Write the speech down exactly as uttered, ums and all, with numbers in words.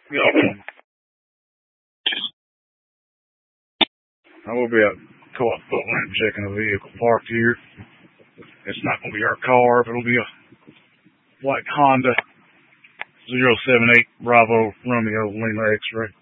Yeah. I will be out co-op footline checking a vehicle parked here. It's not going to be our car, but it'll be a white Honda zero seven eight Bravo Romeo Lima X-ray.